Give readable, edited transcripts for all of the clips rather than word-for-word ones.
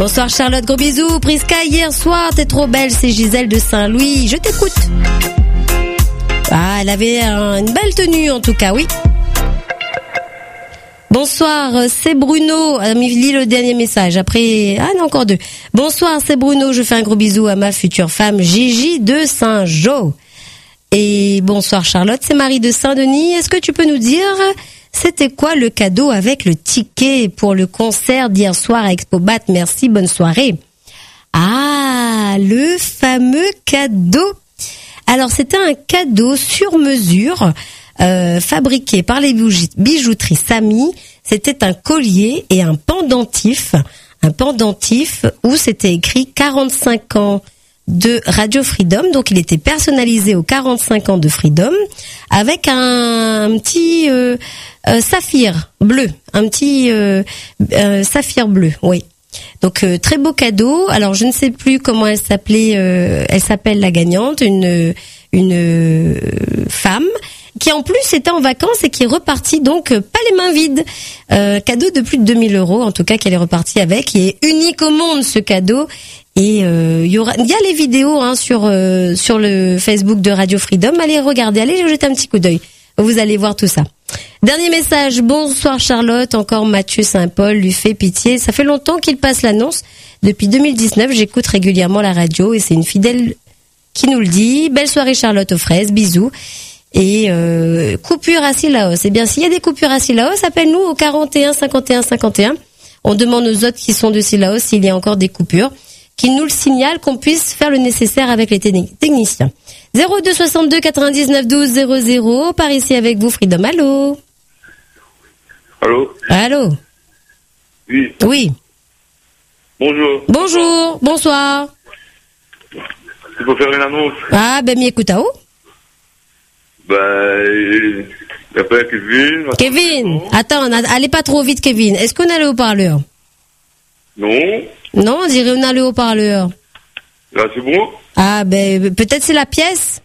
Bonsoir Charlotte, gros bisous. Priska, hier soir, t'es trop belle, c'est Gisèle de Saint-Louis. Je t'écoute. Ah, elle avait une belle tenue en tout cas, oui. Bonsoir, c'est Bruno. Lis le dernier message. Après, non, encore deux. Bonsoir, c'est Bruno. Je fais un gros bisou à ma future femme Gigi de Saint-Jean. Et bonsoir Charlotte, c'est Marie de Saint-Denis. Est-ce que tu peux nous dire, c'était quoi le cadeau avec le ticket pour le concert d'hier soir à Expobat? Merci, bonne soirée. Ah, le fameux cadeau. Alors, c'était un cadeau sur mesure, fabriqué par les bijouteries Samy. C'était un collier et un pendentif où c'était écrit 45 ans de Radio Freedom. Donc, il était personnalisé aux 45 ans de Freedom avec un petit saphir bleu, un petit saphir bleu, oui. Donc très beau cadeau. Alors je ne sais plus comment elle s'appelait. Elle s'appelle la gagnante, une femme qui en plus était en vacances et qui est repartie donc pas les mains vides. Cadeau de plus de 2000 €, en tout cas qu'elle est repartie avec. Il est unique au monde ce cadeau. Et il y a les vidéos sur le Facebook de Radio Freedom. Allez regarder, allez jeter un petit coup d'œil. Vous allez voir tout ça. Dernier message. Bonsoir Charlotte. Encore Mathieu Saint-Paul lui fait pitié. Ça fait longtemps qu'il passe l'annonce. Depuis 2019, j'écoute régulièrement la radio et c'est une fidèle qui nous le dit. Belle soirée Charlotte aux fraises. Bisous. Et coupure à Sillaos. Eh bien, s'il y a des coupures à Sillaos, appelle-nous au 41 51 51. On demande aux autres qui sont de Sillaos s'il y a encore des coupures, qu'ils nous le signalent, qu'on puisse faire le nécessaire avec les techniciens. 02 62 99 12 00. Par ici avec vous, Freedom. Allô? Allô? Allô? Oui. Oui. Bonjour. Bonjour. Bonsoir. Il faut faire une annonce. Ah, ben, m'écoute, où? Il appelle Kevin. Kevin. Attends, allez pas trop vite, Kevin. Est-ce qu'on a le haut-parleur? Non. Non, on dirait on a le haut-parleur. Là, c'est bon? Ah, ben, peut-être c'est la pièce.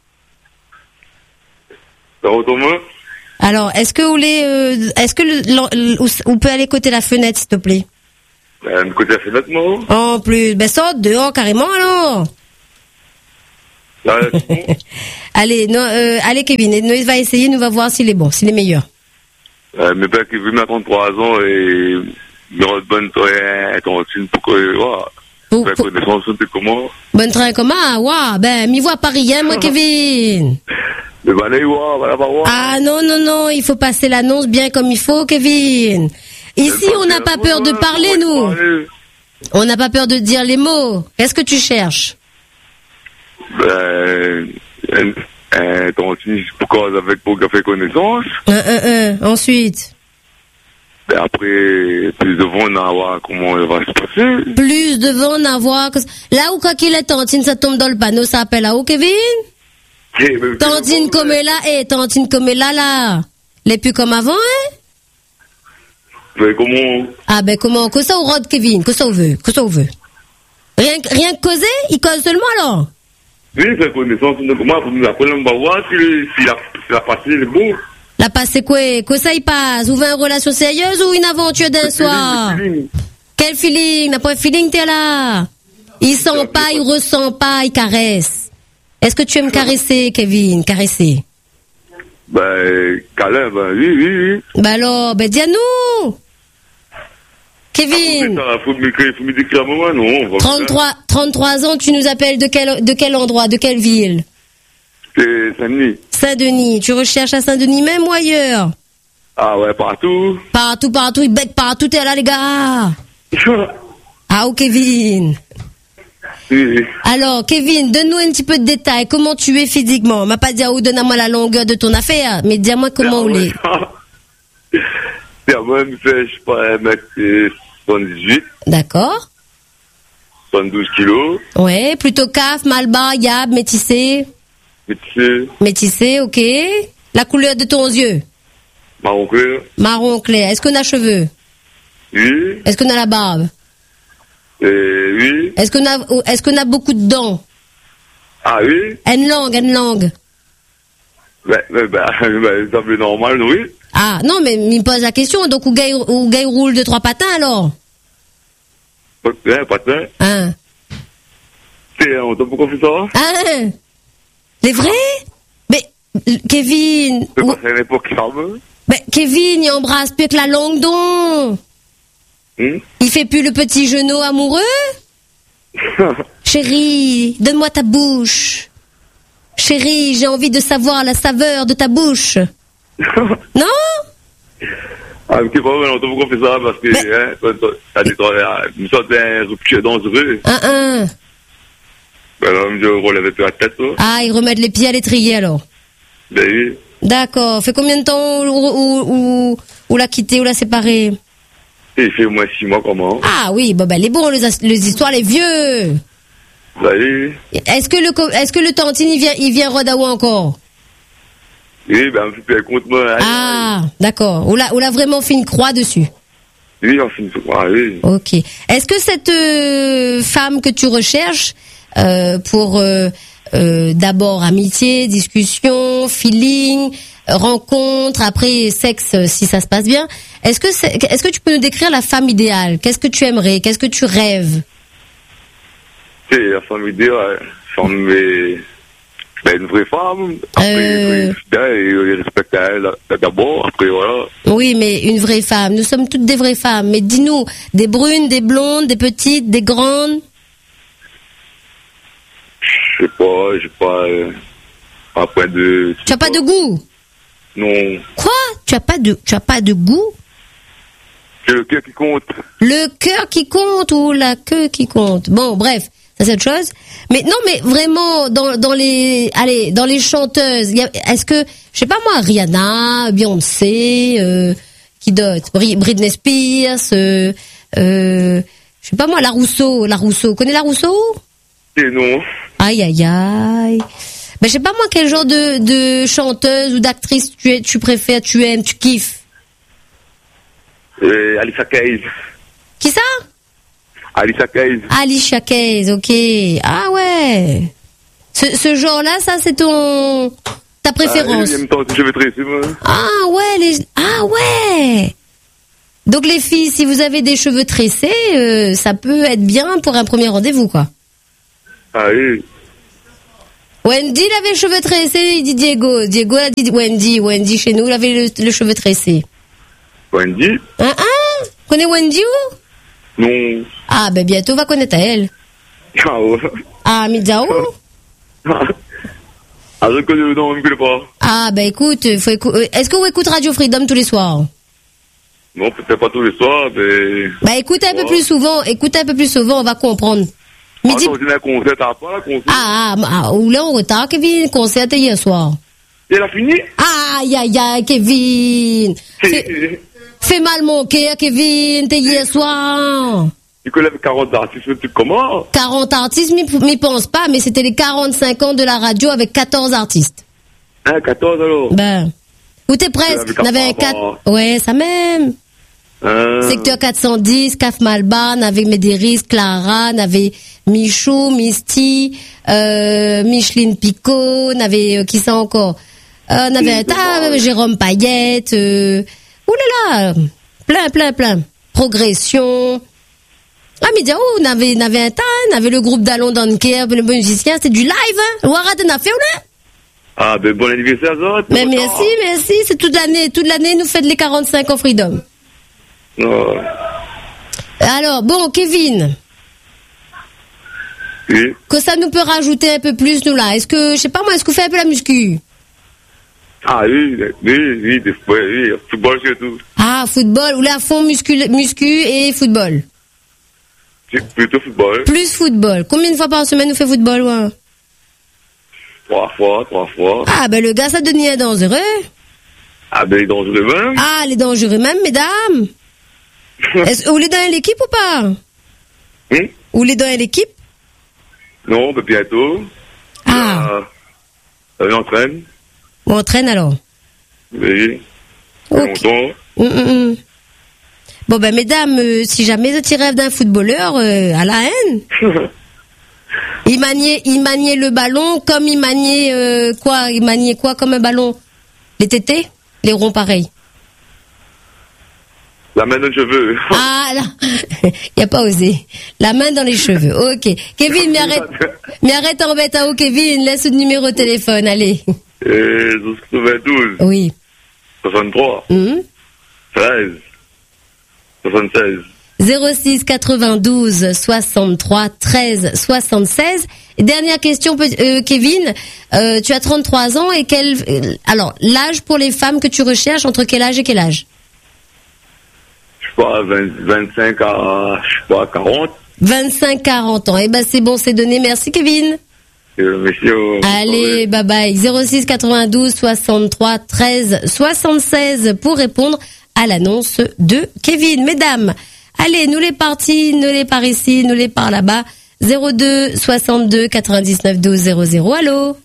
Ça retombe? Alors, est-ce que vous voulez, on peut aller côté la fenêtre, s'il te plaît? Côté la fenêtre, non? En plus, ben, saute dehors, carrément, alors. Là, c'est bon. Allez, allez, Kevin, il va essayer, nous va voir s'il est bon, s'il est meilleur. Mais ben, Kevin a 33 ans et il aura de bonne attention pour que, voilà. Connaissance, c'est comment? Bonne train comment? Waouh, ben, m'y vois pas rien, moi, Kevin. Mais ben, allez voir, voilà, voir. Ah, non, il faut passer l'annonce bien comme il faut, Kevin. Ici, on n'a pas peur de parler, nous. On n'a pas peur de dire les mots. Qu'est-ce que tu cherches? Pourquoi avec pour faire connaissance? Ensuite. Et après, plus devant, on va voir comment il va se passer. Plus devant, on va voir. Là où, quand il est tantine, ça tombe dans le panneau, ça appelle là où, Kevin? Tantine comme là. Les plus comme avant, hein? Mais comment? Ah, ben, comment? Que ça, on rôde, Kevin? Que ça, on veut? Rien que causer? Il cause seulement, alors? Oui, faire connaissance de comment, après, on va voir si la passé est bon. La passé quoi? Que ça, il passe? Ou une relation sérieuse ou une aventure d'un soir? Quel feeling? N'a pas un feeling, t'es là? Il sent pas, il ressent pas, il caresse. Est-ce que tu aimes caresser, Kevin? Caresser? Câlin, oui. Alors, dis à nous! Kevin! Faut me décrire un moment, non? 33 ans, tu nous appelles de quel endroit, de quelle ville? C'est Saint-Denis. Saint-Denis. Tu recherches à Saint-Denis même ou ailleurs? Ah ouais, partout. Partout, il bec partout, t'es là, les gars. Ah, Kevin. Oui. Alors, Kevin, donne-nous un petit peu de détails. Comment tu es physiquement? On m'a pas dit, donne-moi la longueur de ton affaire, mais dis-moi comment on l'est. Moi, je sais pas, 1m78. D'accord. 72 kilos. Ouais, plutôt caf, malba, yab, métissé. Métissé, ok. La couleur de ton yeux? Marron clair. Marron clair. Est-ce qu'on a cheveux? Oui. Est-ce qu'on a la barbe? Oui. Est-ce qu'on a beaucoup de dents? Ah oui. Une langue. Ça fait normal, oui. Ah, non, mais il me pose la question. Donc, où gay roule de trois patins, alors? patin. Hein? On t'a pas fait ça? Hein? Les vrais? Mais, Kevin. C'est pas une époque ferme. Mais, Kevin, il embrasse plus que la langue donc. Il fait plus le petit genou amoureux? Chérie, donne-moi ta bouche. Chérie, j'ai envie de savoir la saveur de ta bouche. Non? Ah, mais c'est pas vrai, on t'a pas fait ça parce que, t'as dit, nous sommes un rupture dangereux. Ben là, je relève plus la tête, là. Ah, ils remettent les pieds à l'étrier alors. Ben oui. D'accord. Fait combien de temps où l'a quitté, ou l'a séparé? Il fait au moins 6 mois, comment? Ah oui, bah, les bons, les histoires, les vieux. Ben oui. Est-ce que le tantine, il vient Rodawa encore? Oui, ben, je fais compte, moi. Ah, d'accord. On l'a vraiment fait une croix dessus. Oui, on fait une croix, oui. Ok. Est-ce que cette femme que tu recherches, pour d'abord amitié, discussion, feeling, rencontre, après sexe, si ça se passe bien, est-ce que tu peux nous décrire la femme idéale? Qu'est-ce que tu aimerais? Qu'est-ce que tu rêves? C'est la femme idéale, une vraie femme, après, il respecte elle d'abord, après voilà. Oui, mais une vraie femme, nous sommes toutes des vraies femmes, mais dis-nous, des brunes, des blondes, des petites, des grandes? Je sais pas, j'ai pas un point de... Tu as pas de goût? Non. Quoi? Tu as pas de goût? C'est le cœur qui compte. Le cœur qui compte ou la queue qui compte? Bon, bref, ça c'est autre chose. Mais non, mais vraiment, dans les chanteuses, est-ce que, je sais pas moi, Rihanna, Beyoncé, qui d'autre? Britney Spears, je sais pas moi, La Rousseau. Connais La Rousseau? Et non. Aïe, aïe, aïe. Ben, je sais pas moi, quel genre de chanteuse ou d'actrice tu préfères, tu aimes, tu kiffes? Alicia Keys. Qui ça? Alicia Keys. Alicia Keys, ok. Ah ouais. Ce genre-là, ça c'est ta préférence. En même temps, je vais tresser, moi. Ah ouais. Donc les filles, si vous avez des cheveux tressés, ça peut être bien pour un premier rendez-vous, quoi. Ah oui. Wendy, il avait les cheveux tressés, il dit Diego. Diego a dit Wendy. Wendy, chez nous, il avait le cheveu tressé. Wendy? Connais Wendy ou? Non. Ah, ben bientôt, on va connaître elle. Ah ouais. Ah, Midao? Ah, je connais le nom, je ne connais pas. Ah, ben écoute, est-ce que vous écoutez Radio Freedom tous les soirs? Non, peut-être pas tous les soirs, mais... Bah écoutez un peu plus souvent, on va comprendre. Midi... Ah non, un concert, t'as pas, concert? Ou là en retard, Kevin, le concert était hier soir. Il a fini? Aïe, Kevin. Fais mal mon cœur, Kevin, t'es hier soir. Tu connais 40 artistes, tu comment? 40 artistes, m'y pense pas, mais c'était les 45 ans de la radio avec 14 artistes. 14 alors? Ben. Où t'es presque? On avait un 4. Ouais, ça même. Secteur 410, Caf Malban, avec Médéris, Clara, n'avait Michou, Misty, Micheline Picot, n'avait qui ça encore? N'avait un tas, Jérôme Payette, oulala, plein. Progression. Ah, mais on avait un tas, on avait le groupe d'Alon Dunker, le musicien, c'était du live, hein? Ouara de n'a fait, ou là? Ah, ben bon anniversaire, Zot. Mais merci, c'est toute l'année, nous faites les 45 ans Freedom. Non. Alors, bon, Kevin. Oui. Que ça nous peut rajouter un peu plus, nous, là. Est-ce que vous faites un peu la muscu? Ah, oui, football surtout. Ah, football, ou là, à fond muscu et football. C'est plutôt football. Plus football. Combien de fois par semaine vous faites football, ouais? 3 fois. Ah, ben, le gars, ça devient dangereux. Ah, ben, il est dangereux même. Ah, il est dangereux même, mesdames. Vous l'êtes dans l'équipe ou pas? Vous l'êtes dans l'équipe? Non, ben, bientôt. Ah. On entraîne. On entraîne alors? Oui. Okay. Longtemps. Bon, ben, mesdames, si jamais tu rêves d'un footballeur, à la haine. Il maniait le ballon comme il maniait quoi? Il maniait quoi comme un ballon? Les tétés? Les ronds pareils? La main dans les cheveux. Ah, non. Il a pas osé. La main dans les cheveux. Ok. Kevin, mais arrête en bête à haut, Kevin. Laisse le numéro de téléphone, allez. 92. Oui. 63. 13. 76. 06 92 63 13 76. Dernière question, Kevin. Tu as 33 ans et alors, l'âge pour les femmes que tu recherches, entre quel âge et quel âge? Je sais pas, 25 à, je sais pas, 40. 25-40 ans. Eh ben, c'est bon, c'est donné. Merci, Kevin. Monsieur. Allez, bye bye. 06 92 63 13 76 pour répondre à l'annonce de Kevin. Mesdames, allez, nous les partis, nous les par ici, nous les par là-bas. 02 62 99 12 00. Allô?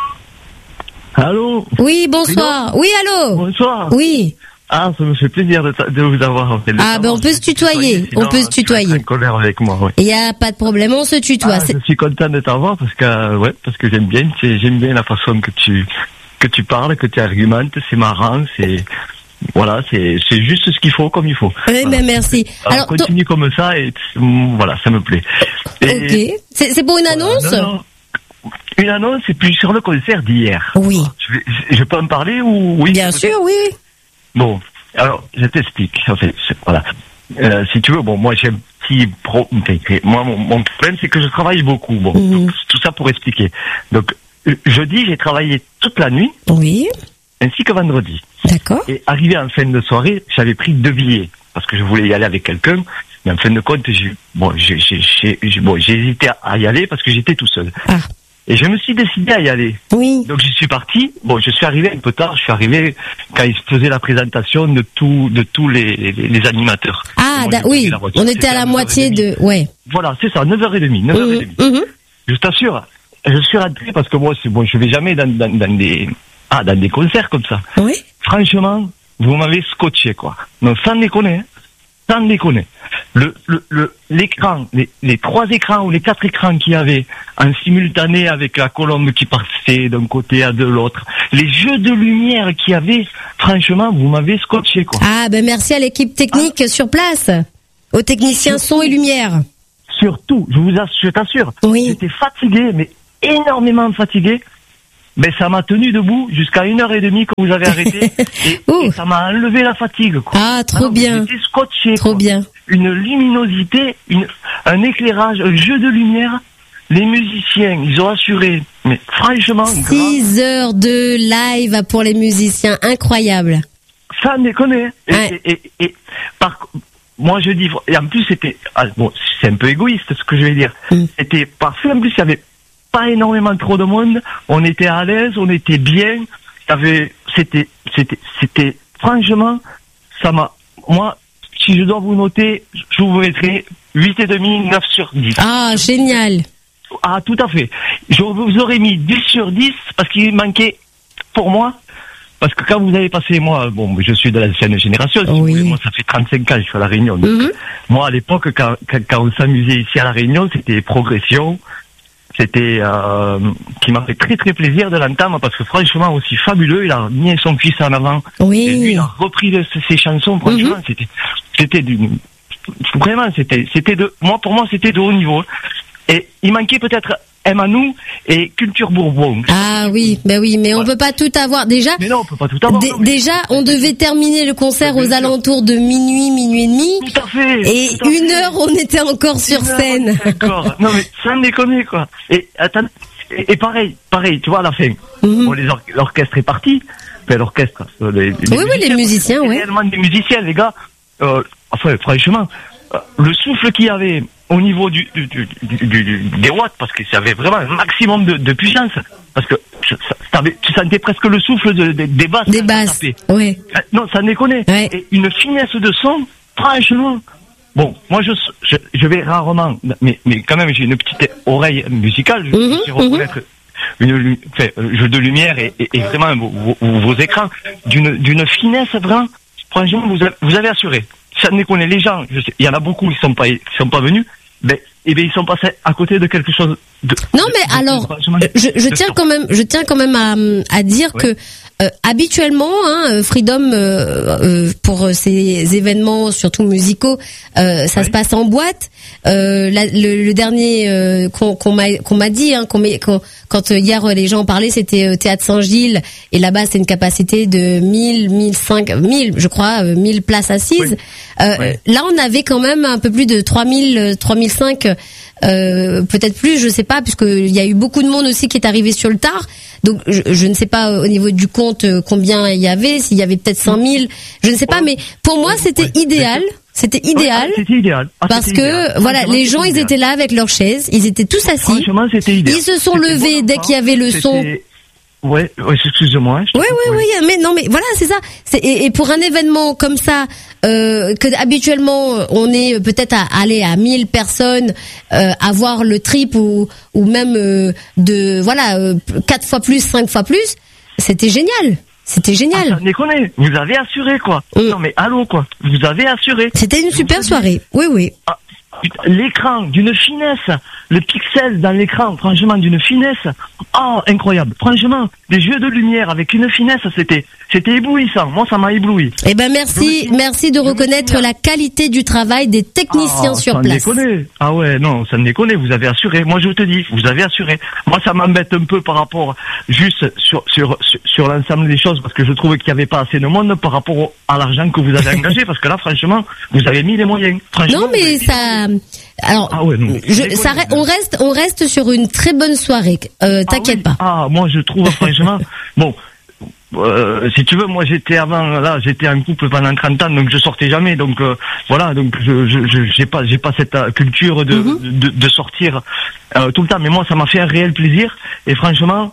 Allô? Oui, bonsoir. Oui, allô? Bonsoir. Oui. Ah, ça me fait plaisir de vous avoir en fait. Ah, ben on peut se tutoyer. On peut se tutoyer. En colère avec moi, ouais. Il y a pas de problème, on se tutoie. Je suis content de t'avoir parce que j'aime bien la façon que tu parles, que tu argumentes, c'est marrant, voilà, c'est juste ce qu'il faut comme il faut. Oui, voilà. Ben merci. Alors continue comme ça et voilà, ça me plaît. Et, ok. C'est pour une annonce? Non. Une annonce, c'est plus sur le concert d'hier. Oui. Je peux en parler ou oui? Bien sûr, oui. Bon, alors je t'explique. En fait, voilà. Si tu veux, bon, moi j'ai un petit moi mon problème c'est que je travaille beaucoup. Bon, donc, tout ça pour expliquer. Donc jeudi j'ai travaillé toute la nuit. Oui. Ainsi que vendredi. D'accord. Et arrivé en fin de soirée, j'avais pris 2 billets parce que je voulais y aller avec quelqu'un. Mais en fin de compte, j'ai hésité à y aller parce que j'étais tout seul. Ah. Et je me suis décidé à y aller. Oui. Donc je suis parti. Bon, je suis arrivé un peu tard. Je suis arrivé quand ils faisaient la présentation de tous les animateurs. Ah, oui. On était à la moitié de. Ouais. Voilà, c'est ça. 9h30. 9h30. Je t'assure. Je suis rentré parce que moi, je vais jamais dans des concerts comme ça. Oui. Franchement, vous m'avez scotché, quoi. Non, sans déconner. Sans déconner. L'écran, les 3 écrans ou les 4 écrans qu'il y avait en simultané avec la colombe qui partait d'un côté à de l'autre, les jeux de lumière qu'il y avait, franchement, vous m'avez scotché, quoi. Ah, ben merci à l'équipe technique sur place, aux techniciens son et lumière. Surtout, je t'assure, oui. J'étais fatigué, mais énormément fatigué. Mais ça m'a tenu debout jusqu'à 1h30 quand vous avez arrêté. et ça m'a enlevé la fatigue, quoi. Ah, trop bien. J'étais scotché, trop quoi. bien. Une luminosité, un éclairage, un jeu de lumière. Les musiciens, ils ont assuré. Mais franchement, 6 heures de live pour les musiciens. Incroyable. Ça déconne. Moi, je dis, et en plus, c'était, c'est un peu égoïste ce que je vais dire. C'était parfait. En plus, il y avait pas énormément trop de monde, on était à l'aise, on était bien, c'était franchement, moi, si je dois vous noter, je vous mettrai 8,5, 9 sur 10. Ah, génial. Ah, tout à fait. Je vous aurais mis 10 sur 10 parce qu'il manquait, pour moi, parce que quand vous avez passé, moi, je suis de l'ancienne génération, si vous voulez, moi, ça fait 35 ans, je suis à La Réunion. Donc, moi, à l'époque, quand on s'amusait ici à La Réunion, c'était progression. C'était qui m'a fait très très plaisir de l'entendre parce que franchement aussi fabuleux, il a mis son fils en avant. Oui. Et lui, il a repris ses chansons. Franchement, pour moi c'était de haut niveau. Et il manquait peut-être Emmanou et Culture Bourbon. Ah oui, mais on peut pas tout avoir. Déjà, mais non, on peut pas tout avoir. Déjà, on devait terminer le concert aux alentours de minuit et demi. Tout à fait. Et 1 heure, on était encore sur scène. D'accord. Non mais ça me déconne, quoi. Et attends, et pareil, tu vois à la fin. L'orchestre est parti. Enfin, l'orchestre. Les musiciens, ouais. Réellement des musiciens, les gars. Franchement, le souffle qu'il y avait au niveau des watts, parce que ça avait vraiment un maximum de puissance, parce que tu sentais presque le souffle des basses. Des basses, ouais. Non, ça déconne. Ouais. Et une finesse de son, franchement. Bon, moi je vais rarement, mais quand même j'ai une petite oreille musicale, je sais reconnaître un jeu de lumière et vraiment vos écrans d'une finesse vraiment. Franchement, vous avez assuré. Ça déconne, les gens, il y en a beaucoup qui sont pas venus, mais ils sont passés à côté de quelque chose de. Non, mais alors, je tiens quand même à dire que habituellement, Freedom pour ces événements, surtout musicaux, ça se passe en boîte. Le dernier qu'on m'a dit, quand hier les gens en parlaient, c'était Théâtre Saint-Gilles, et là-bas c'est une capacité de 1000, je crois, 1000 places assises. Là, on avait quand même un peu plus de 3005. Peut-être plus, je sais pas, puisqu'il y a eu beaucoup de monde aussi qui est arrivé sur le tard. Donc je ne sais pas au niveau du compte combien il y avait, s'il y avait peut-être 5000, je ne sais pas, mais pour moi c'était idéal. C'était idéal. C'était idéal. Parce que voilà, les gens ils étaient là avec leurs chaises, ils étaient tous assis. Franchement, c'était idéal. Ils se sont levés dès qu'il y avait le son. Ouais, excusez-moi. Oui, mais voilà, c'est ça. Et pour un événement comme ça, que habituellement on est peut-être à aller à 1000 personnes, avoir le triple ou même 4 fois plus, 5 fois plus, c'était génial. C'était génial. Ah, ça déconne. Vous avez assuré, quoi. Non, mais allô, quoi. Vous avez assuré. C'était une super soirée. Oui. Ah, l'écran, d'une finesse. Le pixel dans l'écran, franchement, d'une finesse. Oh, incroyable. Franchement, des jeux de lumière avec une finesse, c'était éblouissant. Moi, ça m'a ébloui. Eh ben, merci de reconnaître la qualité du travail des techniciens sur place. Ça ne déconne. Ah ouais, non, ça ne déconne. Vous avez assuré. Moi, je te dis, vous avez assuré. Moi, ça m'embête un peu par rapport juste sur l'ensemble des choses, parce que je trouve qu'il n'y avait pas assez de monde par rapport à l'argent que vous avez engagé, parce que là, franchement, vous avez mis les moyens. Non, mais ça. Alors, on reste sur une très bonne soirée. T'inquiète pas. Ah, moi je trouve franchement. Bon, si tu veux, moi j'étais en couple pendant 30 ans, donc je sortais jamais. Donc voilà, donc j'ai pas cette culture de sortir tout le temps. Mais moi, ça m'a fait un réel plaisir. Et franchement,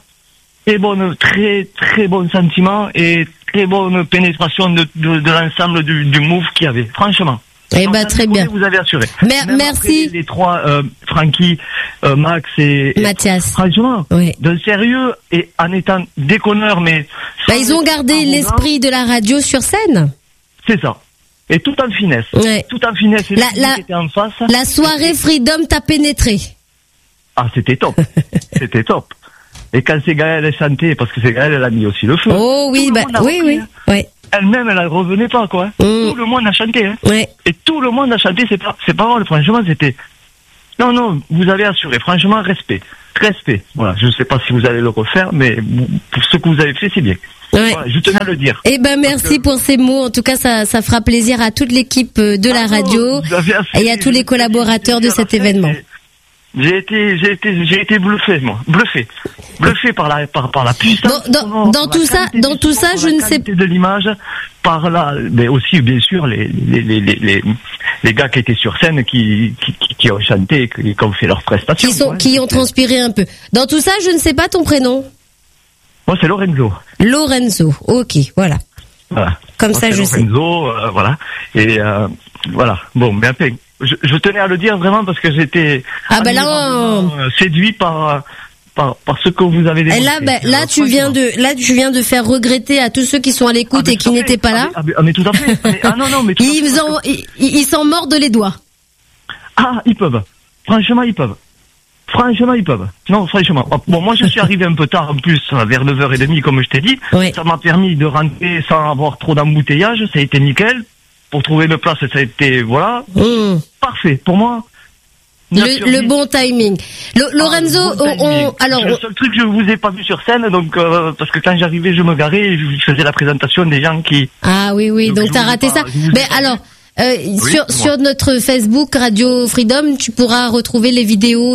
très très bon sentiment et très bonne pénétration de l'ensemble du move qu'il y avait. Franchement. Eh ben, très bien. Vous avez assuré. Merci. Les trois, Francky, Max et Mathias. Franchement, de sérieux et en étant déconneurs, mais. Ils ont gardé l'esprit de la radio sur scène. C'est ça. Et tout en finesse. Ouais. Tout en finesse. Et était en face. La soirée Freedom t'a pénétré. Ah, c'était top. C'était top. Et quand c'est Gaëlle a chanté, parce que c'est Gaëlle, elle a mis aussi le feu. Oh oui, oui. Elle-même, elle ne revenait pas, quoi. Tout le monde a chanté, hein. Ouais. Et tout le monde a chanté, c'est pas mal, franchement, c'était. Non, vous avez assuré, franchement, respect. Voilà, je ne sais pas si vous allez le refaire, mais pour ce que vous avez fait, c'est bien. Ouais. Voilà, je tenais à le dire. Eh ben, merci pour ces mots. En tout cas, ça fera plaisir à toute l'équipe de la radio et à tous les collaborateurs de cet événement. J'ai été bluffé, moi. Bluffé par la puissance. Dans tout ça, je ne sais pas. De l'image, par là, mais aussi, bien sûr, les gars qui étaient sur scène, qui ont chanté, qui ont fait leurs prestations. Qui ont transpiré un peu. Dans tout ça, je ne sais pas ton prénom. Moi, c'est Lorenzo. Lorenzo. Ok, voilà. Comme moi, ça, je sais. Lorenzo, voilà. Et, voilà. Bon, mais après, je tenais à le dire vraiment parce que j'étais séduit par ce que vous avez démontré. Là, tu viens de faire regretter à tous ceux qui sont à l'écoute et qui n'étaient pas là. Mais tout à fait. Mais ils s'en mordent les doigts. Ah, ils peuvent. Franchement, ils peuvent. Non, franchement. Bon, moi, je suis arrivé un peu tard, en plus, vers 9h30, comme je t'ai dit. Oui. Ça m'a permis de rentrer sans avoir trop d'embouteillage. Ça a été nickel. Pour trouver une place, ça a été, voilà. Parfait. Pour moi. Le bon timing. Lorenzo, alors. Le seul truc, je vous ai pas vu sur scène, donc, parce que quand j'arrivais, je me garais et je faisais la présentation des gens qui. Ah oui, donc t'as raté ça. Mais alors, sur notre Facebook Radio Freedom, tu pourras retrouver les vidéos,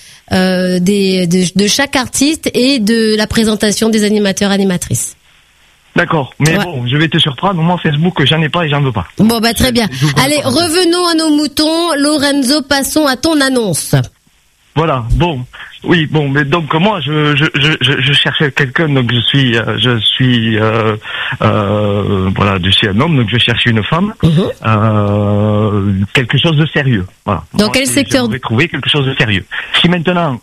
de chaque artiste et de la présentation des animateurs, animatrices. D'accord, mais bon, je vais te surprendre. Moi, Facebook, j'en ai pas et j'en veux pas. Bon, très bien. Allez, revenons à nos moutons. Lorenzo, passons à ton annonce. Voilà, bon. Oui, bon, mais donc moi, je cherchais quelqu'un, donc je suis un homme, donc je cherche une femme, quelque chose de sérieux. Voilà. Dans quel secteur? Je vais trouver quelque chose de sérieux. Si maintenant,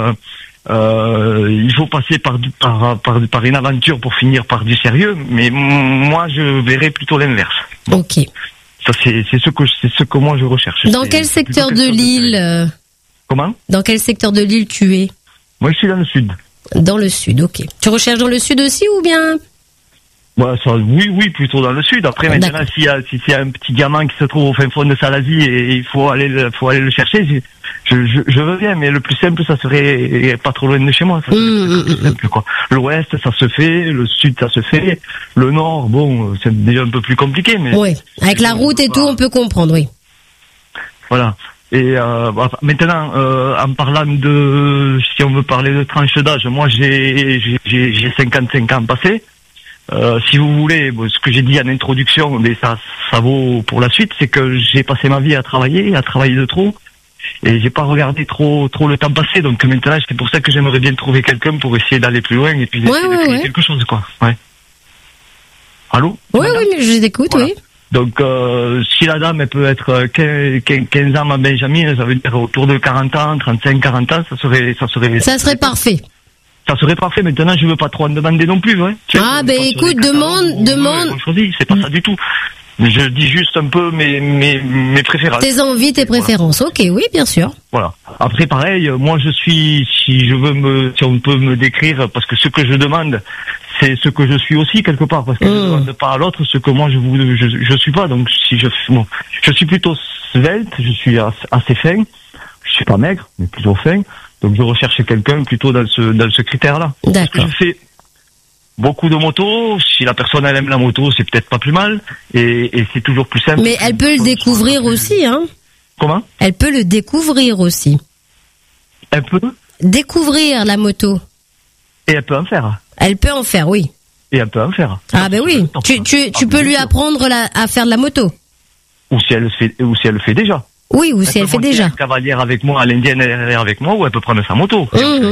il faut passer par une aventure pour finir par du sérieux, mais moi je verrais plutôt l'inverse. Ok. Ça c'est ce que moi je recherche. Dans quel secteur de l'île Comment? Dans quel secteur de l'île tu es? Moi je suis dans le sud. Dans le sud, ok. Tu recherches dans le sud aussi ou bien? Bah, ça, oui, plutôt dans le sud. Après, maintenant, s'il y a un petit gamin qui se trouve au fin fond de Salazie et il faut aller le chercher, je veux bien, mais le plus simple, ça serait pas trop loin de chez moi. Ça serait le plus simple, quoi. L'ouest, ça se fait, le sud, ça se fait, le nord, bon, c'est déjà un peu plus compliqué, mais. Oui. Avec la route et tout, on peut comprendre, oui. Voilà. Et maintenant, en parlant si on veut parler de tranche d'âge, moi j'ai 55 ans passés. Si vous voulez, ce que j'ai dit en introduction, mais ça vaut pour la suite, c'est que j'ai passé ma vie à travailler de trop, et j'ai pas regardé trop le temps passé. Donc maintenant, c'est pour ça que j'aimerais bien trouver quelqu'un pour essayer d'aller plus loin et puis essayer de créer quelque chose, quoi. Ouais. Allô? Oui, mais je t'écoute, voilà. Oui. Donc, si la dame, elle peut être 15 ans à Benjamin, ça veut dire autour de 40 ans, 35, 40 ans, ça serait parfait. Ça serait parfait. Maintenant, je veux pas trop en demander non plus, ouais. Écoute, demande. C'est pas ça du tout. Je dis juste un peu mes préférences. Tes envies, tes préférences. Ok, oui, bien sûr. Voilà. Après, pareil, moi, si on peut me décrire, parce que ce que je demande, c'est ce que je suis aussi quelque part, parce que je ne demande pas à l'autre ce que moi je suis pas. Donc, je suis plutôt svelte, je suis assez fin. Je suis pas maigre, mais plutôt fin. Donc, je recherche quelqu'un plutôt dans ce critère-là. D'accord. Je fais beaucoup de motos. Si la personne elle aime la moto, c'est peut-être pas plus mal. Et c'est toujours plus simple. Mais elle peut le découvrir aussi, hein. Comment? Elle peut le découvrir aussi. Elle peut découvrir la moto. Et elle peut en faire. Elle peut en faire, oui. Et elle peut en faire. Ah ben oui. Tu peux lui apprendre à faire de la moto. Ou si elle le fait déjà. Oui, ou si elle fait déjà. Elle cavalière avec moi, à l'indienne avec moi, ou elle peut prendre sa moto.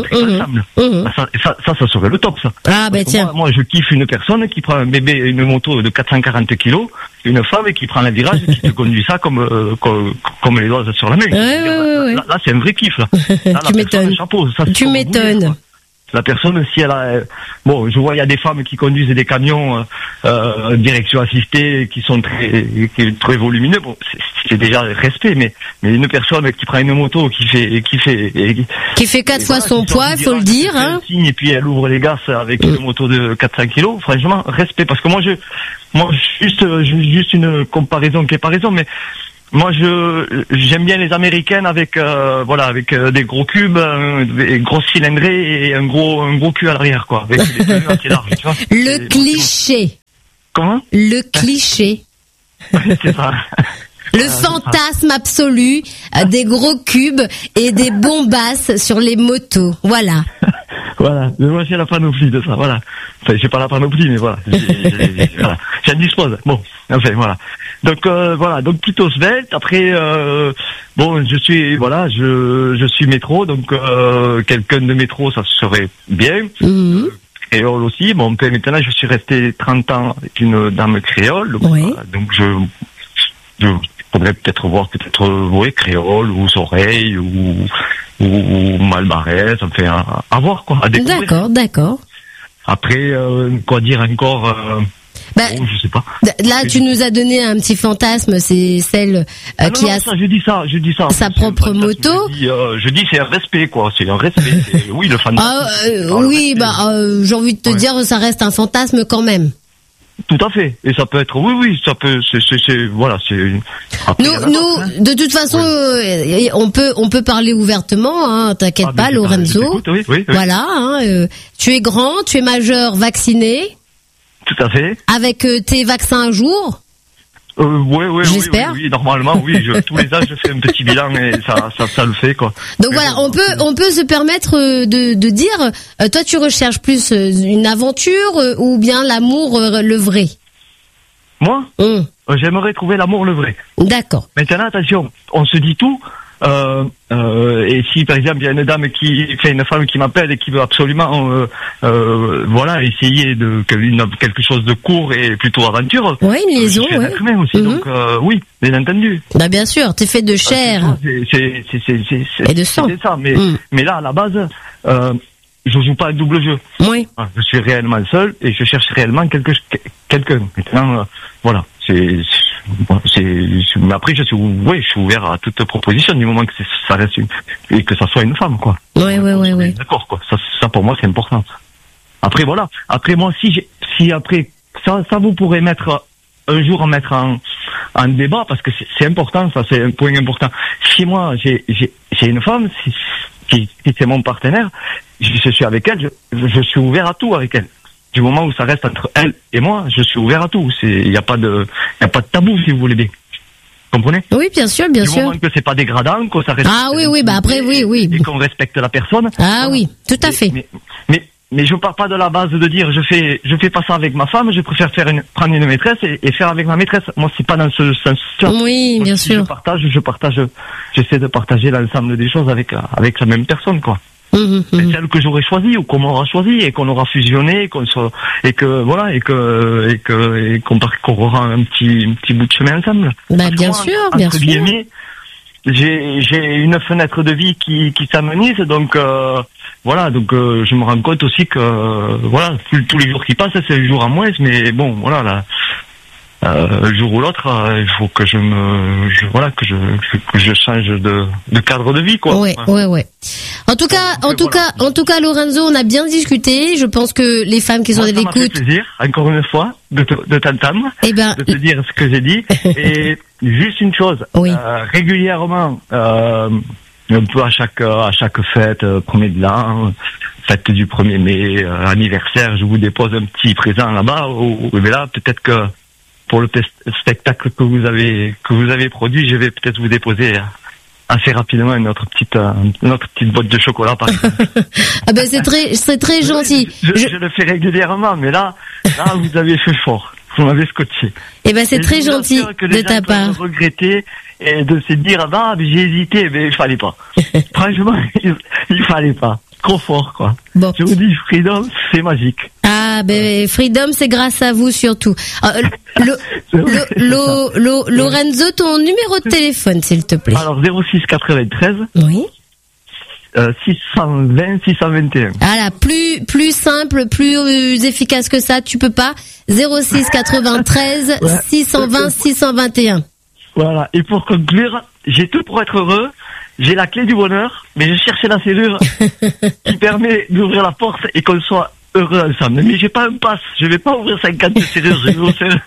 Ça serait le top, ça. Ah, ben tiens. Moi, je kiffe une personne qui prend un bébé, une moto de 440 kilos, une femme qui prend un virage et qui te conduit ça comme les doigts sur la main. Là, c'est un vrai kiff, là. Tu m'étonnes. Tu m'étonnes. La personne, si elle a, je vois, il y a des femmes qui conduisent des camions, direction assistée, qui sont très volumineux. Bon, c'est déjà respect, mais une personne qui prend une moto, qui fait 4 fois son poids, il faut le dire, hein. Et puis elle ouvre les gaz avec une moto de 400 kilos. Franchement, respect, parce que moi, juste une comparaison qui est pas raison, mais moi, j'aime bien les Américaines avec des gros cubes, des grosses cylindrées et un gros cul à l'arrière, quoi. Avec des pneus assez larges, tu vois. Le cliché. Comment? Le cliché. C'est ça. Le fantasme absolu des gros cubes et des bombasses sur les motos. Voilà. Voilà. Mais moi, j'ai la panoplie de ça. Voilà. Enfin, j'ai pas la panoplie, mais voilà. J'en dispose. Bon. Enfin, voilà. Donc, Donc, plutôt svelte. Après, je suis métro. Donc, quelqu'un de métro, ça serait bien. Créole aussi. Bon, maintenant, je suis resté 30 ans avec une dame créole. Donc, oui. Donc je faudrait peut-être voir créole ou oreilles ou malbarès, enfin à voir, quoi, à découvrir. D'accord. Après, quoi dire encore, je sais pas. Là, tu nous as donné un petit fantasme, c'est celle qui a je dis ça. Sa propre moto. Je dis c'est un respect, quoi. C'est un respect. Oui, le fantasme. Oui, j'ai envie de te dire, ça reste un fantasme quand même. Tout à fait. Et ça peut être, ça peut, Nous, de toute façon, on peut parler ouvertement, hein, t'inquiète pas, Lorenzo. Oui. Voilà, hein, tu es grand, tu es majeur, vacciné. Tout à fait. Avec tes vaccins à jour. Oui. J'espère. Oui, normalement, oui. Tous les ans, je fais un petit bilan et ça le fait, quoi. Donc voilà, on peut se permettre de dire, toi, tu recherches plus une aventure ou bien l'amour le vrai? Moi, j'aimerais trouver l'amour le vrai. D'accord. Maintenant, attention, on se dit tout. Et si par exemple il y a une femme qui m'appelle et qui veut absolument essayer quelque chose de court et plutôt aventure, une liaison, l'être humain aussi. Donc oui, bien entendu. Bah bien sûr, t'es fait de chair et de sang. C'est ça, mais là à la base je joue pas un double jeu. Oui. Je suis réellement seul et je cherche réellement quelqu'un. Maintenant mais après je suis ouvert à toute proposition du moment que ça reste et que ça soit une femme, quoi. Oui. D'accord, quoi. Ça pour moi c'est important. Après voilà. Après moi si après ça vous pourrez un jour mettre en débat, parce que c'est important, ça c'est un point important. Si moi j'ai une femme, si c'est mon partenaire, je suis avec elle, je suis ouvert à tout avec elle. Du moment où ça reste entre elle et moi, je suis ouvert à tout. Il y a pas de tabou, si vous voulez bien. Comprenez? Oui, bien sûr, bien sûr. Du moment que c'est pas dégradant, que ça reste. Ah oui, bah après, oui. Et qu'on respecte la personne. Ah oui, tout à fait. Mais je pars pas de la base de dire je fais pas ça avec ma femme, je préfère prendre une maîtresse et faire avec ma maîtresse. Moi, c'est pas dans ce sens-là. Oui, bien sûr. J'essaie de partager l'ensemble des choses avec la même personne, quoi. C'est celle que j'aurais choisie ou qu'on aura choisi et qu'on aura fusionné et qu'on aura un petit bout de chemin ensemble. Bah, bien sûr, bien sûr. J'ai une fenêtre de vie qui s'amenuise, donc je me rends compte aussi que tous les jours qui passent, c'est un jour en moins, mais bon, voilà, là, un jour ou l'autre, il faut que je change de cadre de vie, quoi. Ouais. En tout cas, Lorenzo, on a bien discuté. Je pense que les femmes qui sont à l'écoute. Ça m'a fait plaisir, encore une fois, de t'entendre, de te dire ce que j'ai dit. Et juste une chose, régulièrement, un peu à chaque fête, 1er de l'an, fête du 1er mai, anniversaire, je vous dépose un petit présent là-bas. Mais là, peut-être que pour le spectacle que vous avez produit, je vais peut-être vous déposer assez rapidement notre petite boîte de chocolat, par exemple. Ah ben c'est très gentil. Je le fais régulièrement, mais là vous avez fait fort. Vous m'avez scotché. Eh ben c'est très gentil de ta part. Regretter et de se dire j'ai hésité, mais il fallait pas. Franchement, il fallait pas. Trop fort, quoi. Bon. Je vous dis, Freedom, c'est magique. Ah, ben, Freedom, c'est grâce à vous, surtout. Lorenzo, ton numéro de téléphone, s'il te plaît. Alors, 06 93. Oui. 620, 621. Voilà, plus simple, plus efficace que ça, tu peux pas. 06 93 620 621. Voilà. Et pour conclure, j'ai tout pour être heureux. J'ai la clé du bonheur, mais je cherchais la serrure qui permet d'ouvrir la porte et qu'on soit heureux ensemble. Mais j'ai pas un pass, je vais pas ouvrir 50 serrures, je vais ouvrir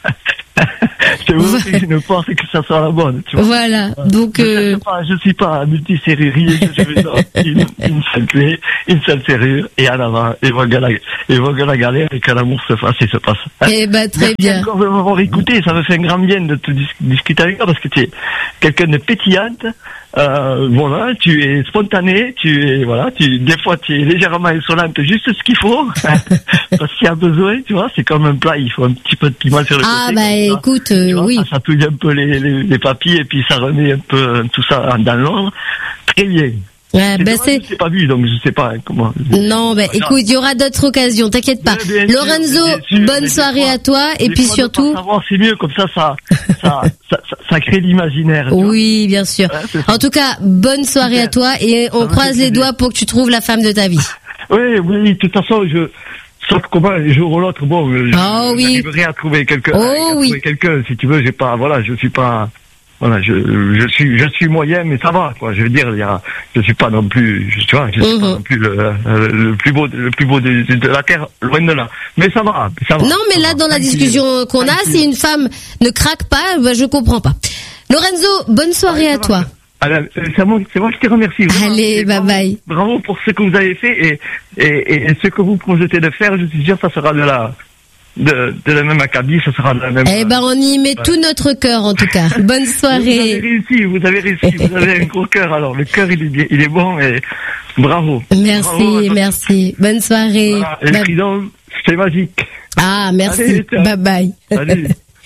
une porte et que ça soit la bonne, tu vois. Voilà, donc je suis pas multi-serrurier, je vais dans une seule clé, une seule serrure, et en avant, et voilà la galère, et que l'amour se fasse et se passe. Eh ben, très bien. Merci encore de m'avoir écouté, ça me fait un grand bien de te discuter avec toi, parce que tu es quelqu'un de pétillante. Tu es spontané, des fois tu es légèrement insolente, juste ce qu'il faut, parce qu'il y a besoin, tu vois, c'est comme un plat, il faut un petit peu de piment sur le côté. Ah, bah, écoute, oui. Ça touille un peu les papilles, et puis ça remet un peu tout ça dans l'ordre. Très bien. Ouais, je sais pas vu, donc je sais pas comment. Non, écoute, il y aura d'autres occasions, t'inquiète pas. Lorenzo, bonne soirée à toi, et puis surtout. Savoir, c'est mieux, comme ça crée l'imaginaire. Oui, bien sûr. Ouais, en tout cas, bonne soirée à toi, et on croise les doigts pour que tu trouves la femme de ta vie. Oui, de toute façon, sauf comment, un jour ou l'autre, j'arriverai à trouver quelqu'un. Quelqu'un, si tu veux, je suis pas. Voilà, je suis moyen, mais ça va, quoi. Je veux dire, je suis pas non plus, tu vois, je suis pas non plus le plus beau de la terre, loin de là. Mais ça va. Non, mais là, dans la discussion qu'on a, si une femme ne craque pas, je comprends pas. Lorenzo, bonne soirée à toi. Alors, c'est moi qui te remercie. Vraiment. Allez, bye bye. Bravo pour ce que vous avez fait et ce que vous projetez de faire. Je suis sûr que ça sera de la même acabit, ça sera de la même. Eh ben, on y met tout notre cœur, en tout cas. Bonne soirée. Vous avez réussi, vous avez un gros cœur, alors. Le cœur, il est bon et bravo. Merci. Bonne soirée. Voilà. Et le Freedom, c'est magique. Ah, merci. Allez, bye. Salut.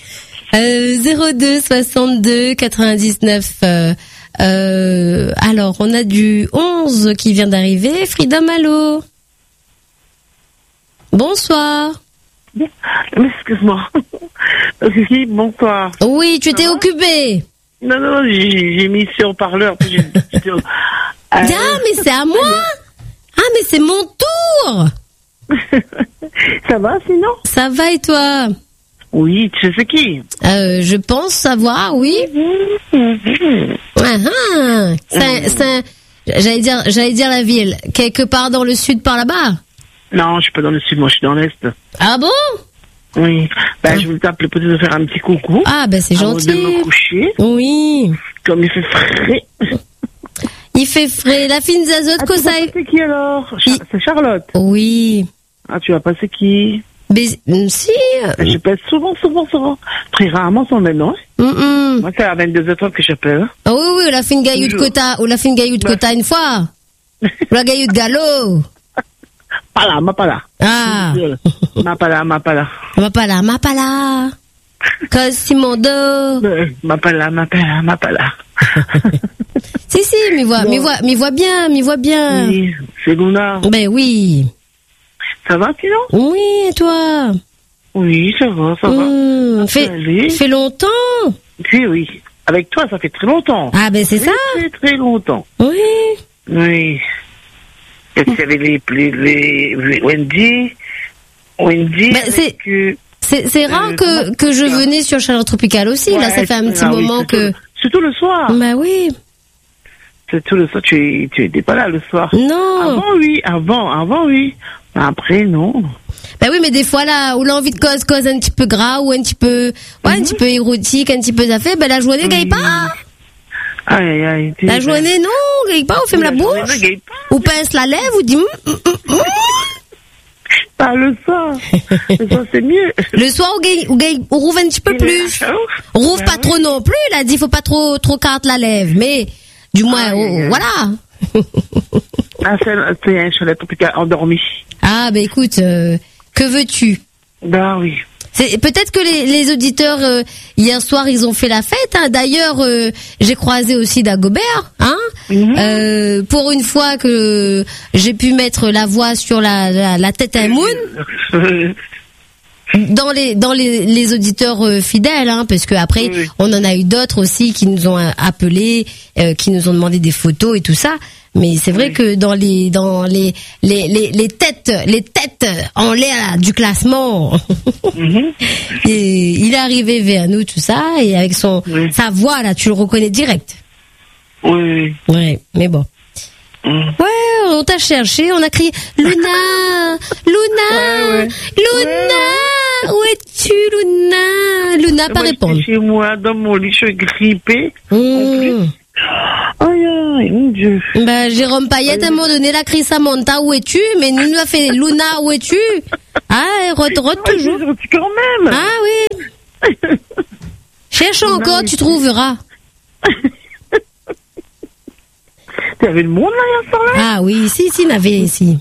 02 62 99, alors, on a du 11 qui vient d'arriver. Freedom, allô? Bonsoir. Excuse-moi. Si, bonsoir. Oui, tu étais occupé. Non, j'ai mis sur haut-parleur. Ah, mais c'est à moi. Ah, mais c'est mon tour. Ça va, sinon? Ça va, et toi? Oui, tu sais qui? Je pense savoir, oui. J'allais dire la ville. Quelque part dans le sud, par là-bas? Non, je suis pas dans le sud, moi je suis dans l'est. Ah bon? Oui. Je voulais t'appeler peut-être de faire un petit coucou. Ah, c'est gentil. Avant de me coucher. Oui. Comme il fait frais. Il fait frais. La fine zazote que ça. C'est qui alors? C'est Charlotte. Oui. Ah, tu vas passer qui? Si. Je passe souvent. Très rarement son même nom. Moi, c'est à 22h30 que j'appelle. Ah oui, on a fait une gaillou de quota. On a fait une gaillou de quota une fois. La gaillou de galop. Pas là. Ah. Ma pas là. Cosimodo. Ma pas là. Si, m'y voit bien. Oui, c'est Luna. Ben oui. Ça va sinon? Oui, et toi? Oui, ça va. Fait longtemps? Oui. Avec toi, ça fait très longtemps. Ah, c'est ça? Très, très longtemps. Oui. Et il y avait les Wendy. C'est rare que je venais sur Chaleur Tropicale aussi. Là, ça fait un petit moment que... Surtout le soir. Oui. Surtout le soir, tu étais pas là le soir. Non. Avant, oui. Après, non. Oui, mais des fois, là, où l'envie de cause un petit peu gras, ou un petit peu, un petit peu érotique, un petit peu ça fait, la journée, gagne pas. Aïe. La journée, non, gagne pas, on ferme la bouche. Ou pince la lèvre, ou dit, Pas le soir. Le soir, c'est mieux. Le soir, on rouvre un petit peu plus. On rouvre pas trop non plus, là, dit, faut pas trop carte la lèvre, mais, du moins, voilà. C'est un chalet tropical endormi. Ah, écoute, que veux-tu? Oui. Peut-être que les auditeurs, hier soir, ils ont fait la fête, hein. D'ailleurs, j'ai croisé aussi Dagobert, hein. Pour une fois que j'ai pu mettre la voix sur la tête à un moon. Dans les auditeurs fidèles, hein, parce que après, on en a eu d'autres aussi qui nous ont appelés, qui nous ont demandé des photos et tout ça. Mais c'est vrai que dans les têtes en l'air du classement, et il est arrivé vers nous tout ça, et avec sa voix là, tu le reconnais direct. Oui. Ouais, mais bon. Ouais, on t'a cherché, on a crié Luna, où es-tu, Luna? Luna pas répondre. Chez moi, dans mon lit, je suis grippée. Aïe, mon Dieu. Jérôme Payette, à un moment donné, la crie Samantha, où es-tu? Mais nous a fait Luna, où es-tu? Ah, toujours. Quand même. Ah oui. Cherche encore, tu trouveras. Tu avais le monde là, hier soir là? Ah oui, si, il y en avait ici.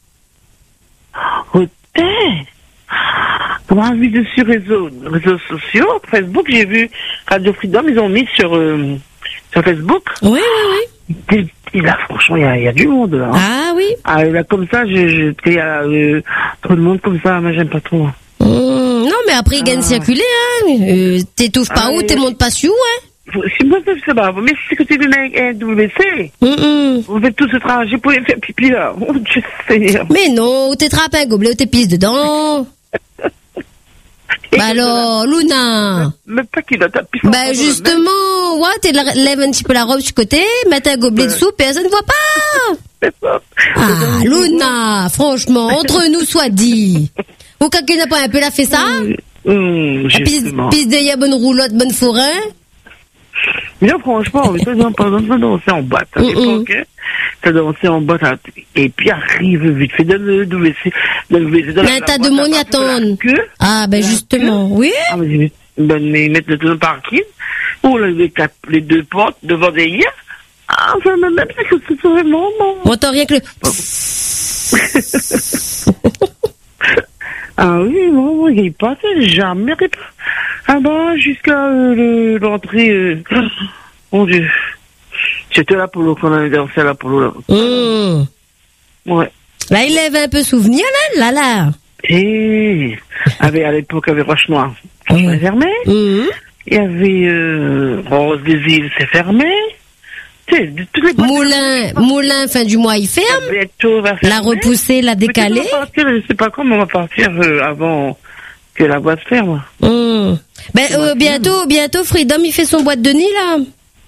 Comment on a vu dessus réseaux sociaux, Facebook, j'ai vu Radio Freedom, ils ont mis sur Facebook. Oui. Et là, franchement, il y a du monde là. Ah oui. Là, comme ça, j'étais trop de monde comme ça, moi j'aime pas trop. Non, mais après, il gagne circuler, hein. T'étouffes pas où, t'es montes pas sur où, hein. Si moi, c'est pas, mais c'est que tu es un WC. Vous faites tout ce trajet pour faire pipi là. Je sais. Mais non, ou t'es trappé un gobelet, ou t'es pisse dedans. Alors, Luna. Mais pas qu'il a ta pisse. Justement, t'es lève un petit peu la robe du côté, mets un gobelet dessous, personne ne voit pas. Ah, Luna, franchement, entre nous soit dit. Ou quelqu'un n'a pas un peu la fait ça? Pisse de bonne roulotte, bonne forain. Bien, franchement, ça dansait en boîte à l'époque. Ça dansait en boîte. Et puis arrive vite fait dans le WC. Mais t'as de monde y attendre. Ah, justement, oui. Mais ils mettent le parking. Ou les deux portes devant derrière. Ah, ça me met que c'est vraiment bon. On entend rien que le... Ah oui, non, il passait jamais. Jusqu'à l'entrée. Mon Dieu. C'était l'Apollo qu'on avait dansé à l'Apollo. Ouais. Là, il avait un peu souvenir, là. Et à l'époque, avec Roche Noire, c'est fermé. Il y avait Rose des Îles, c'est fermé. Moulin, fin du mois, il ferme. La repousser, la décaler. Je sais pas comment on va partir avant que la boîte ferme. Bientôt, Freedom, il fait son boîte de nuit, là.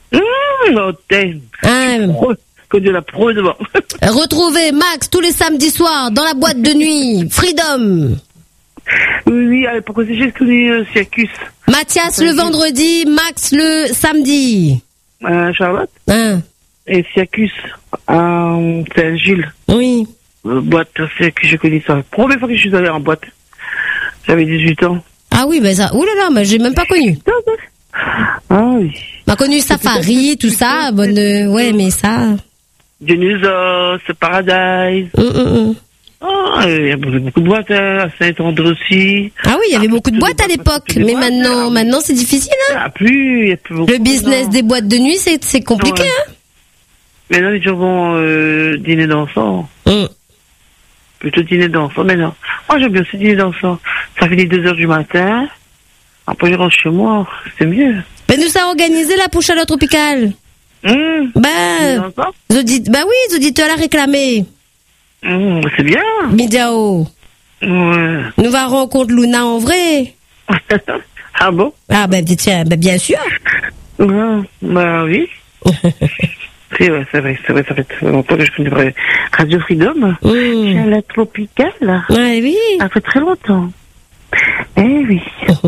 Que de la pro devant. Retrouvez Max tous les samedis soirs dans la boîte de nuit. Freedom. Oui, à l'époque aussi, j'ai connu Circus. Mathias le vendredi, Max le samedi. Charlotte. Hein. Et Circus à Saint-Gilles. Oui. Boîte, Circus, j'ai connu ça. Première fois que je suis allé en boîte. J'avais 18 ans. Ah oui, ben ça. Ouh là là, mais j'ai même pas connu. Ah oui. M'a connu Safari, tout ça. Bonne, ouais, mais ça. Dionysos, Paradise. Ah, il y a beaucoup de boîtes à Saint-André aussi. Ah oui, il y avait beaucoup de boîtes à l'époque, mais maintenant c'est difficile, hein. Il y a plus beaucoup. Le business des boîtes de nuit, c'est compliqué, hein. Maintenant, les gens vont dîner dansant. Plutôt dîner dansant, maintenant. Moi, j'aime bien ce dîner dansant. Ça finit 2h du matin. Après, je rentre chez moi. C'est mieux. Mais nous avons organisé la pour Chaleur Tropicale. Ben oui, les auditeurs l'ont réclamé. C'est bien. Midiao. Ouais. Nous va rencontrer Luna en vrai. Ah bon? Ah ben tiens, ben bien sûr. Bah oui. C'est vrai, ça fait longtemps que je connais Radio Freedom. Chaleur Tropicale. Ouais, oui. Ça fait très longtemps. Eh oui.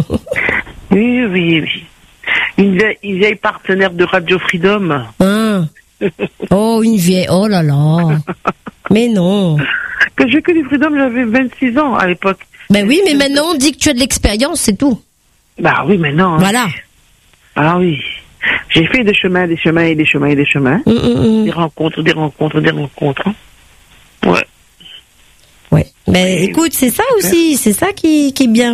oui. Une vieille partenaire de Radio Freedom. Oh, une vieille. Oh là là. Mais non. Que j'ai connu Freedom, j'avais 26 ans à l'époque. Ben oui, mais maintenant on dit que tu as de l'expérience, c'est tout. Bah oui, maintenant. Voilà. Ah oui. J'ai fait des chemins. Des rencontres. Ouais. Ouais. Ben écoute, c'est ça aussi, c'est ça qui est bien.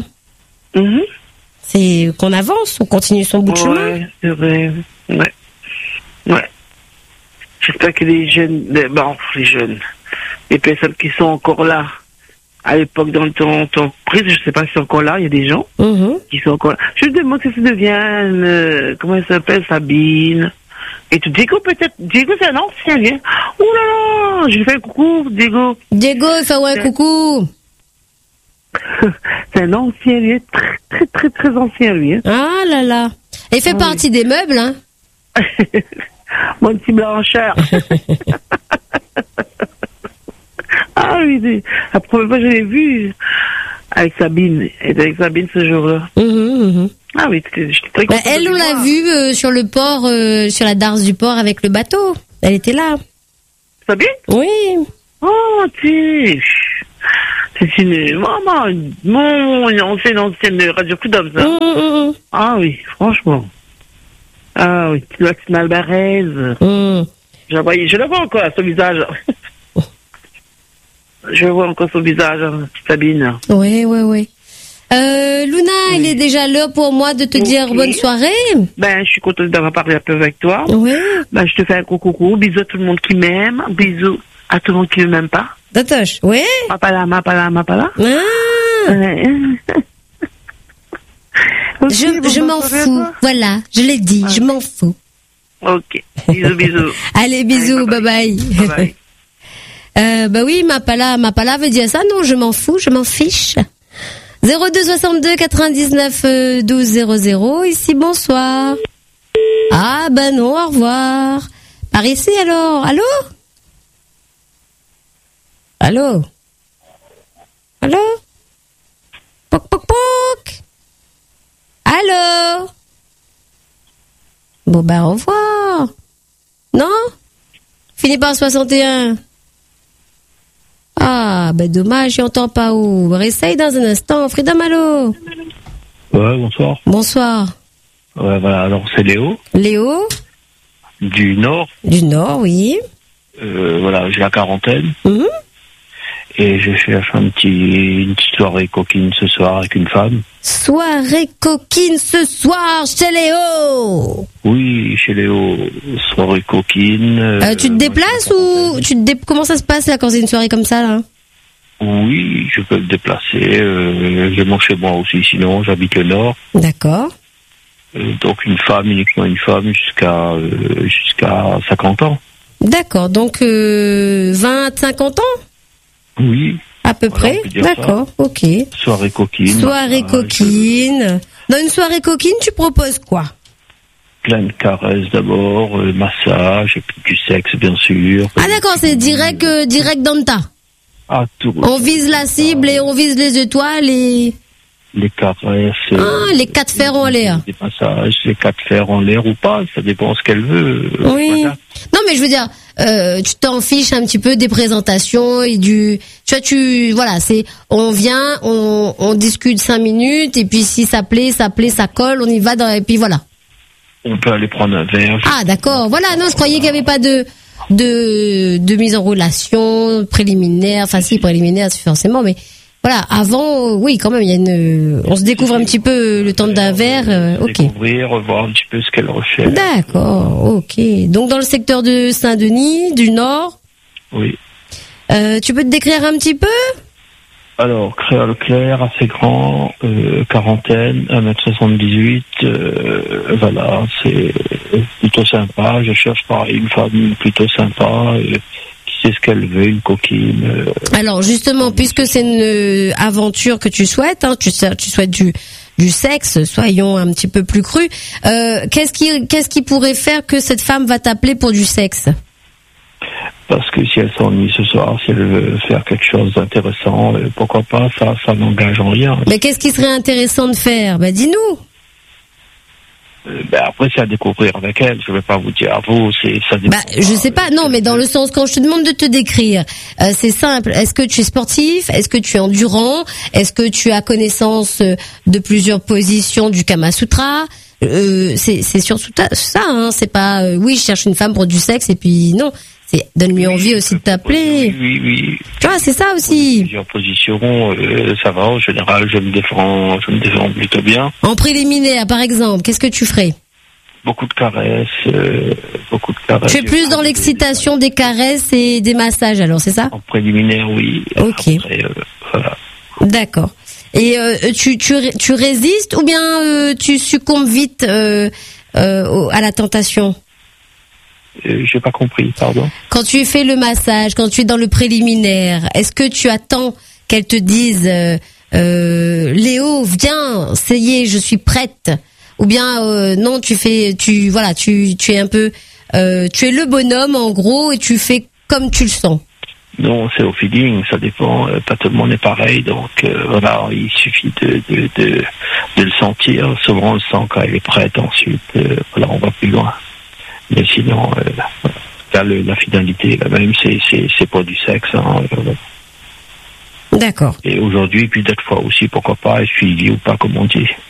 C'est qu'on avance, on continue son bout de chemin. C'est vrai. Ouais. J'espère que les jeunes, les personnes qui sont encore là, à l'époque dans ton prise, je sais pas si c'est encore là, il y a des gens qui sont encore là. Je me demande si ça devient, comment elle s'appelle, Sabine. Et tout, Diego peut-être, Diego c'est un ancien, viens. Ouh là là, je lui fais un coucou, Diego. Diego, il fait un coucou. C'est un ancien, lui, très ancien, lui. Hein. Ah là là. Il fait partie des meubles, hein. Mon petit blancheur. Ah oui, la première fois que je l'ai vu avec Sabine. Et avec Sabine ce jour-là. Ah oui, j'étais très contente. Elle, on l'a vue sur le port, sur la darse du port avec le bateau. Elle était là. Sabine? Oui. Oh, tu. C'est une ancienne Radio Freedom, ça. Ah oui, franchement. Ah oui, tu dois être une albaraise. Je la vois encore, son visage. Je vois encore son visage, Sabine. Oui. Luna, il est déjà l'heure pour moi de te dire bonne soirée. Ben, je suis contente d'avoir parlé un peu avec toi. Oui. Ben, je te fais un coucou. Bisous à tout le monde qui m'aime. Bisous à tout le monde qui ne m'aime pas. Datoche, oui. Mapala. Je m'en fous. Voilà, je l'ai dit, je m'en fous. Ok. Bisous. Allez, bisous, bye bye. Bah oui, Mapala veut dire ça. Non, je m'en fous, je m'en fiche. 02 62 99 12 00. Ici, bonsoir. Ah, ben non, au revoir. Par ici, alors. Allô? Poc. Allô? Bon, ben, au revoir. Non? Fini par 61. Ah, ben, dommage, j'entends pas où. Réessaye dans un instant. Freedom, allô? Ouais, bonsoir. Bonsoir. Ouais, voilà, alors c'est Léo. Léo? Du Nord. Du Nord, oui. Voilà, j'ai la quarantaine. Et je cherche une petite soirée coquine ce soir avec une femme. Soirée coquine ce soir chez Léo. Oui, chez Léo, soirée coquine. Tu te déplaces ou comment ça se passe là quand c'est une soirée comme ça là? Oui, je peux me déplacer. J'ai mon chez moi aussi, sinon j'habite le Nord. D'accord. Donc uniquement une femme jusqu'à 50 ans. D'accord, donc 20-50 ans? Oui. À peu près. D'accord, ça. Ok. Soirée coquine. Dans une soirée coquine, tu proposes quoi? Plein de caresses d'abord, massage, et puis du sexe bien sûr. Ah d'accord, c'est direct dans le tas. tout. On vise la cible et on vise les étoiles et... Les caresses. Les 4 fers en l'air. Des passages, les 4 fers en l'air ou pas, ça dépend ce qu'elle veut. Oui. Voilà. Non, mais je veux dire, tu t'en fiches un petit peu des présentations et du... voilà, c'est... On vient, on discute 5 minutes et puis si ça plaît, ça colle, on y va et puis voilà. On peut aller prendre un verre. Ah, d'accord. Voilà, non, je croyais qu'il n'y avait pas de mise en relation préliminaire. Enfin, si, préliminaire, c'est forcément, mais... Voilà, avant, oui, quand même, il y a on se découvre un petit peu le temps d'un verre. Ok. Découvrir, voir un petit peu ce qu'elle recherche. D'accord, ok. Donc dans le secteur de Saint-Denis, du Nord. Oui. Tu peux te décrire un petit peu? Alors, créole clair, assez grand, quarantaine, 1m78, voilà, c'est plutôt sympa. Je cherche pareil une femme plutôt sympa. C'est ce qu'elle veut, une coquine. Alors justement, puisque c'est une aventure que tu souhaites, hein, tu souhaites du sexe, soyons un petit peu plus crus. Qu'est-ce qui pourrait faire que cette femme va t'appeler pour du sexe? Parce que si elle s'ennuie ce soir, si elle veut faire quelque chose d'intéressant, pourquoi pas, ça n'engage en rien. Mais qu'est-ce qui serait intéressant de faire? Dis-nous. Après, c'est à découvrir avec elle. Je vais pas vous dire à vous, ça dépend. Je sais pas, non, mais dans le sens, quand je te demande de te décrire, c'est simple. Est-ce que tu es sportif? Est-ce que tu es endurant? Est-ce que tu as connaissance de plusieurs positions du Kama Sutra? C'est surtout ça, hein. C'est pas, oui, je cherche une femme pour du sexe et puis non. Donne-lui envie aussi de t'appeler. Oui. Tu vois, c'est ça aussi. Plusieurs positions, ça va. En général, je me défends plutôt bien. En préliminaire, par exemple, qu'est-ce que tu ferais? Beaucoup de caresses. Tu es plus dans l'excitation des caresses et des massages, alors, c'est ça? En préliminaire, oui. Ok. Après, voilà. D'accord. Et tu résistes ou bien tu succombes vite à la tentation? J'ai pas compris, pardon. Quand tu fais le massage, quand tu es dans le préliminaire, est-ce que tu attends qu'elle te dise Léo, viens, ça y est, je suis prête? Ou bien non, tu es un peu, tu es le bonhomme en gros et tu fais comme tu le sens. Non, c'est au feeling, ça dépend. Pas tout le monde est pareil, donc voilà, il suffit de le sentir. Souvent, on le sent quand elle est prête. Ensuite, voilà, on va plus loin. Mais sinon, la finalité, là même, c'est pas du sexe. Hein, D'accord. Et aujourd'hui, puis d'autres fois aussi, pourquoi pas, suivi ou pas, comme on dit.